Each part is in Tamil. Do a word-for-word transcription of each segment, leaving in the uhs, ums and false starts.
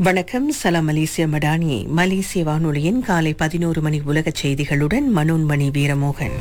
வணக்கம். சலாம் மலேசிய மடானி மலேசிய வானொலியின் காலை பதினோரு மணி உலகச் செய்திகளுடன் மனோன்மணி வீரமோகன்.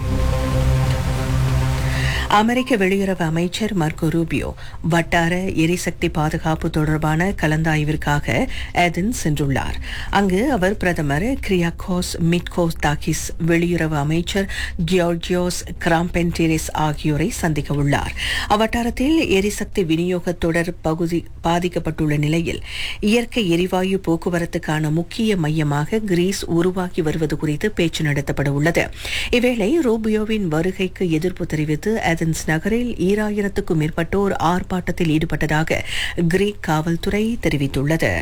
அமெரிக்க வெளியுறவு அமைச்சர் மார்க்கோ ரூபியோ வட்டார எரிசக்தி பாதுகாப்பு தொடர்பான கலந்தாய்விற்காக ஏதென்ஸ் சென்றுள்ளார். அங்கு அவர் பிரதமர் கிரியாகோஸ் மிட்கோஸ்தாகிஸ், வெளியுறவு அமைச்சர் கியோர்ஜியோஸ் கிராம்பென்டிரிஸ் ஆகியோரை சந்திக்க உள்ளார். அவ்வட்டாரத்தில் எரிசக்தி விநியோக தொடர் பகுதி பாதிக்கப்பட்டுள்ள நிலையில் இயற்கை எரிவாயு போக்குவரத்துக்கான முக்கிய மையமாக கிரீஸ் உருவாகி வருவது குறித்து பேச்சு நடத்தப்பட உள்ளது. இவ்வேளை ரூபியோவின் வருகைக்கு எதிர்ப்பு தெரிவித்து ஏதென்ஸ் நகரில் ஈராயிரத்துக்கும் மேற்பட்டோர் ஆர்ப்பாட்டத்தில் ஈடுபட்டதாக கிரீக் காவல்துறை தெரிவித்துள்ளது.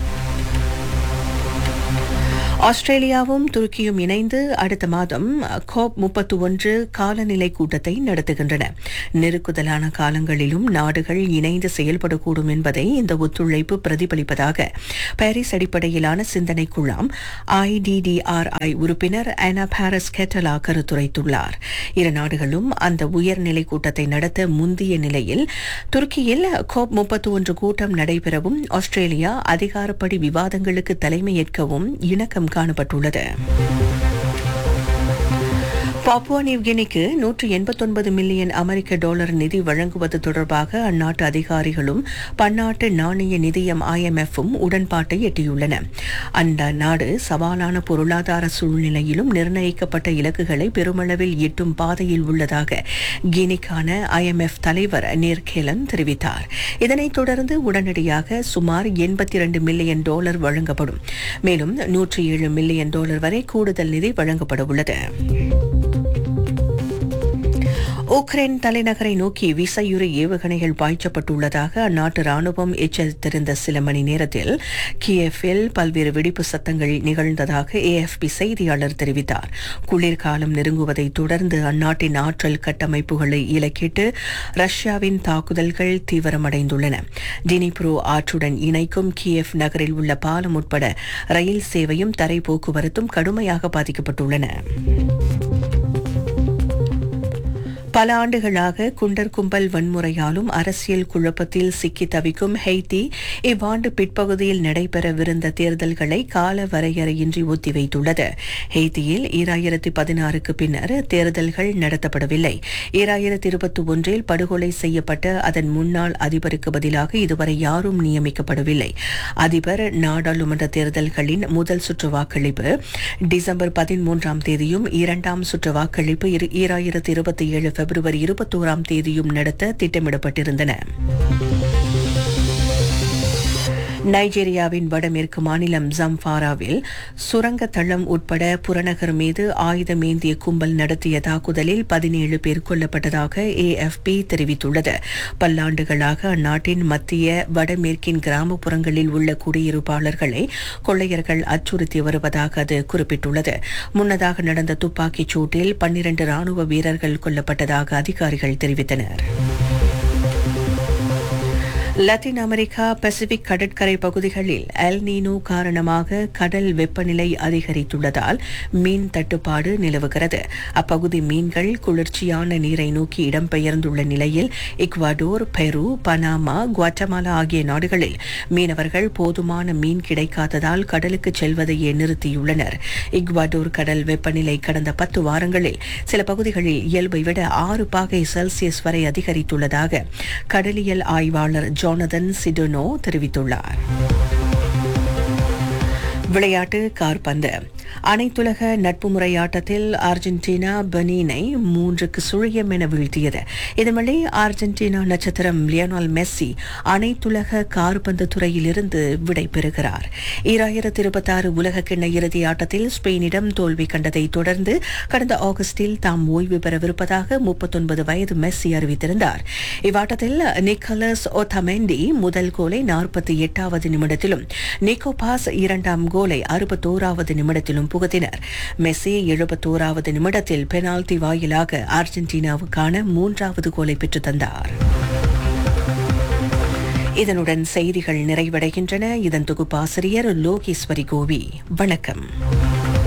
ஆஸ்திரேலியாவும் துருக்கியும் இணைந்து அடுத்த மாதம் கோப் முப்பத்தி ஒன்று காலநிலை கூட்டத்தை நடத்துகின்றன. நெருக்குதலான காலங்களிலும் நாடுகள் இணைந்து செயல்படக்கூடும் என்பதை இந்த ஒத்துழைப்பு பிரதிபலிப்பதாக பாரிஸ் அடிப்படையிலான சிந்தனை குழாம் ஐடிடிஆர்ஐ உறுப்பினர் அனா பாரஸ் கெட்டலா கருத்துரைத்துள்ளார். இரு நாடுகளும் அந்த உயர்நிலை கூட்டத்தை நடத்த முந்திய நிலையில் துருக்கியில் கோப் முப்பத்தி ஒன்று கூட்டம் நடைபெறவும் ஆஸ்திரேலியா அதிகாரப்படி விவாதங்களுக்கு தலைமையேற்கவும் இணக்கம் காணப்பட்டுள்ளது. பாப்புவா நியூகினிக்கு நூற்று எண்பத்தொன்பது மில்லியன் அமெரிக்க டாலர் நிதி வழங்குவது தொடர்பாக அந்நாட்டு அதிகாரிகளும் பன்னாட்டு நாணய நிதியம் ஐஎம்எஃப்பும் உடன்பாட்டை எட்டியுள்ளன. அந்த நாடு சவாலான பொருளாதார சூழ்நிலையிலும் நிர்ணயிக்கப்பட்ட இலக்குகளை பெருமளவில் எட்டும் பாதையில் உள்ளதாக கினிக்கான ஐஎம்எஃப் தலைவர் நேர்கேலன் தெரிவித்தார். இதனைத் தொடர்ந்து உடனடியாக சுமார் எண்பத்தி இரண்டு மில்லியன் டாலர் வழங்கப்படும். மேலும் நூற்றி ஏழு மில்லியன் டாலர் வரை கூடுதல் நிதி வழங்கப்பட உள்ளது. உக்ரைன் தலைநகரை நோக்கி விசையுறு ஏவுகணைகள் பாய்ச்சப்பட்டுள்ளதாக அந்நாட்டு ராணுவம் எச்சரித்திருந்த சில மணி நேரத்தில் கியேவில் பல்வேறு வெடிப்பு சத்தங்கள் நிகழ்ந்ததாக ஏஎஃப்பி செய்தியாளர் தெரிவித்தார். குளிர்காலம் நெருங்குவதை தொடர்ந்து அந்நாட்டின் ஆற்றல் கட்டமைப்புகளை இலக்கிட்டு ரஷ்யாவின் தாக்குதல்கள் தீவிரமடைந்துள்ளன. டினிப்ரோ ஆற்றுடன் இணைக்கும் கியேவ் நகரில் உள்ள பாலம் உட்பட ரயில் சேவையும் தரை போக்குவரத்தும் கடுமையாக பாதிக்கப்பட்டுள்ளன. பல ஆண்டுகளாக குண்டர் கும்பல் வன்முறையாலும் அரசியல் குழப்பத்தில் சிக்கி தவிக்கும் ஹெய்தி இவ்வாண்டு பிற்பகுதியில் நடைபெறவிருந்த தேர்தல்களை கால வரையறையின்றி ஒத்திவைத்துள்ளது. ஹெய்தியில் ஈராயிரத்தி பதினாறுக்கு பின்னர் தேர்தல்கள் நடத்தப்படவில்லை. ஈராயிரத்தி இருபத்தி ஒன்றில் படுகொலை செய்யப்பட்ட அதன் முன்னாள் அதிபருக்கு பதிலாக இதுவரை யாரும் நியமிக்கப்படவில்லை. அதிபர் நாடாளுமன்ற தேர்தல்களின் முதல் சுற்று வாக்களிப்பு டிசம்பர் பதிமூன்றாம் தேதியும் இரண்டாம் சுற்று வாக்களிப்பு ஈராயிரத்தி இருபத்தி ஏழு பிப்ரவரி இருபத்தோராம் தேதியும் நடத்த திட்டமிடப்பட்டிருந்தன. நைஜீரியாவின் வடமேற்கு மாநிலம் ஜம்பாராவில் சுரங்க தளம் உட்பட புறநகர் மீது ஆயுதமேந்திய கும்பல் நடத்திய தாக்குதலில் பதினேழு பேர் கொல்லப்பட்டதாக ஏஎஃப்பி தெரிவித்துள்ளது. பல்லாண்டுகளாக அந்நாட்டின் மத்திய வடமேற்கின் கிராமப்புறங்களில் உள்ள குடியிருப்பாளர்களை கொள்ளையர்கள் அச்சுறுத்தி வருவதாக அது குறிப்பிட்டுள்ளது. முன்னதாக நடந்த துப்பாக்கிச் சூட்டில் பன்னிரண்டு ராணுவ வீரர்கள் கொல்லப்பட்டதாக அதிகாரிகள் தெரிவித்தனர். லத்தீன் அமெரிக்கா பசிபிக் கடற்கரை பகுதிகளில் எல் நீனோ காரணமாக கடல் வெப்பநிலை அதிகரித்துள்ளதால் மீன் தட்டுப்பாடு நிலவுகிறது. அப்பகுதி மீன்கள் குளிர்ச்சியான நீரை நோக்கி இடம்பெயர்ந்துள்ள நிலையில் ஈக்வடோர், பெரு, பனாமா, குவாட்டமாலா ஆகிய நாடுகளில் மீனவர்கள் போதுமான மீன் கிடைக்காததால் கடலுக்கு செல்வதையே நிறுத்தியுள்ளனர். ஈக்வடோர் கடல் வெப்பநிலை கடந்த பத்து வாரங்களில் சில பகுதிகளில் இயல்பை விட ஆறு பாகை செல்சியஸ் வரை அதிகரித்துள்ளதாக கடலியல் ஆய்வாளர் ஜோனதன் சிடோனோ தெரிவித்துள்ளார். விளையாட்டு காற்பந்து. அனைத்துலக நட்பு முறையாட்டத்தில் அர்ஜென்டினா பெனினை மூன்றுக்கு சுழியம் என வீழ்த்தியது. இதன்படி அர்ஜென்டினா நட்சத்திரம் லியோனல் மெஸ்ஸி அனைத்துலக காற்பந்து துறையிலிருந்து விடை பெறுகிறார். ஈராயிரத்தி இருபத்தி ஆறு உலக கிண்ண இறுதி ஆட்டத்தில் ஸ்பெயினிடம் தோல்வி கண்டதை தொடர்ந்து கடந்த ஆகஸ்டில் தாம் ஓய்வு பெறவிருப்பதாக முப்பத்தொன்பது வயது மெஸ்ஸி அறிவித்திருந்தார். இவ்வாட்டத்தில் நிக்கோலஸ் ஒத்தமெண்டி முதல் கோலை நாற்பத்தி எட்டாவது நிமிடத்திலும் நிக்கோ பாஸ் இரண்டாம் கோலை அறுபத்தோராவது நிமிடத்திலும் புகுத்தினர். மெஸ்ஸி எழுபத்தோராவது நிமிடத்தில் பெனால்டி வாயிலாக அர்ஜென்டினாவுக்கான மூன்றாவது கோலை பெற்று தந்தார். இதனுடன் செய்திகள் நிறைவடைகின்றன. இதன் தொகுப்பாசிரியர் லோகேஸ்வரி கோவி. வணக்கம்.